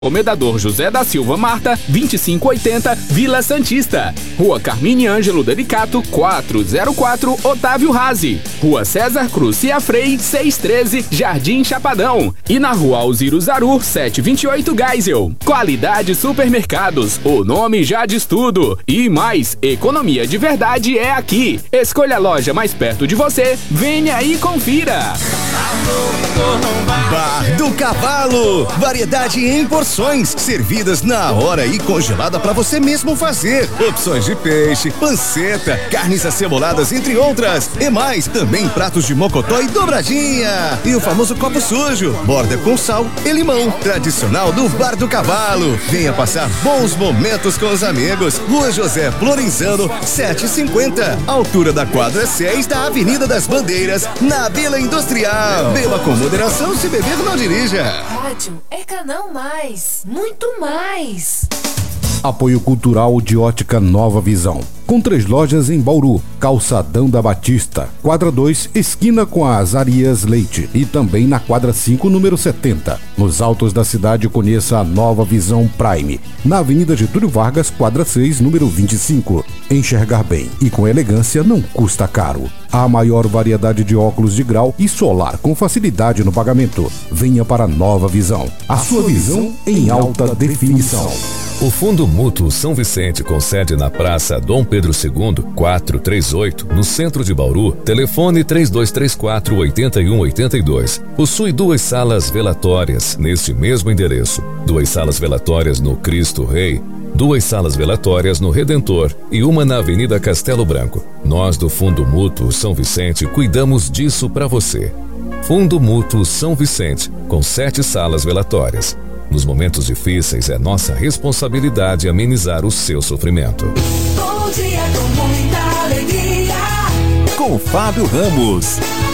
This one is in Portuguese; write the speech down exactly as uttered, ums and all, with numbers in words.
Comendador José da Silva Marta, vinte e cinco oitenta, Vila Santista. Rua Carmine Ângelo Delicato, quatrocentos e quatro, Otávio Razi. Rua César Cruz Ciafrei, seiscentos e treze, Jardim Chapadão. E na Rua Alziro Zarur, setecentos e vinte e oito, Geisel. Qualidade Supermercados, o nome já diz tudo. E mais, economia de verdade é aqui. Escolha a loja mais perto de você, venha e confira. Bar do Cavalo, variedade em porções, servidas na hora e congelada para você mesmo fazer. Opções de peixe, panceta, carnes aceboladas, entre outras. E mais, também pratos de mocotó e dobradinha. E o famoso copo sujo, borda com sal e limão, tradicional do Bar do Cavalo. Venha passar bons momentos com os amigos. Rua José Florenzano, setecentos e cinquenta, altura da quadra seis da Avenida das Bandeiras, na Vila Industrial. Beba com moderação, se beber não dirija. Rádio é canal mais, muito mais. Apoio Cultural de Ótica Nova Visão. Com três lojas em Bauru, Calçadão da Batista, quadra dois, esquina com a Azarias Leite, e também na quadra cinco, número setenta. Nos altos da cidade, conheça a Nova Visão Prime, na Avenida Getúlio Vargas, quadra seis, número vinte e cinco. Enxergar bem e com elegância não custa caro. A maior variedade de óculos de grau e solar com facilidade no pagamento. Venha para a Nova Visão, a sua visão em alta definição. O Fundo Mútuo São Vicente, com sede na Praça Dom Pedro segundo, quatrocentos e trinta e oito, no centro de Bauru, telefone três dois três quatro, oito um oito dois. Possui duas salas velatórias neste mesmo endereço. Duas salas velatórias no Cristo Rei, duas salas velatórias no Redentor e uma na Avenida Castelo Branco. Nós do Fundo Mútuo São Vicente cuidamos disso para você. Fundo Mútuo São Vicente, com sete salas velatórias. Nos momentos difíceis, é nossa responsabilidade amenizar o seu sofrimento. Bom dia com muita alegria. Com Fábio Ramos.